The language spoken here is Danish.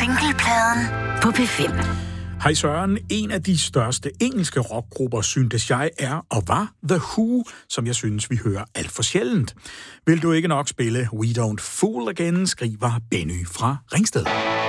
Singlepladen på P5. Hej Søren, en af de største engelske rockgrupper, syntes jeg er og var The Who, som jeg synes, vi hører alt for sjældent. Vil du ikke nok spille We Don't Fool Again, skriver Benny fra Ringsted.